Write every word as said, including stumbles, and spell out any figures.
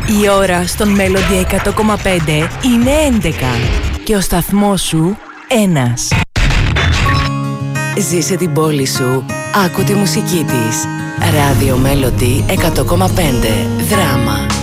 Η ώρα στον Melody εκατό κόμμα πέντε είναι έντεκα και ο σταθμός σου ένας. Ζήσε την πόλη σου, άκου τη μουσική της. Ράδιο Melody εκατό κόμμα πέντε, δράμα.